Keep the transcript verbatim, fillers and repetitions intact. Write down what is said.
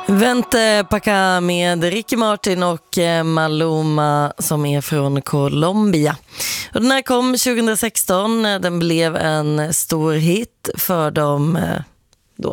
Vente Paca med Ricky Martin och Maluma som är från Colombia. Och den här kom tjugohundrasexton, den blev en stor hit för de